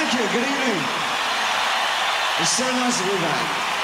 Thank you. Good evening. It's so nice to be back.